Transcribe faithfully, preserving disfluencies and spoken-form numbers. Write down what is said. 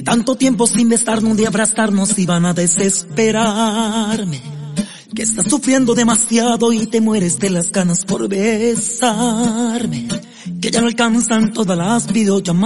tanto tiempo sin besarnos, de abrazarnos iban a desesperarme. Que estás sufriendo demasiado y te mueres de las ganas por besarme. Que ya no alcanzan todas las videollamadas.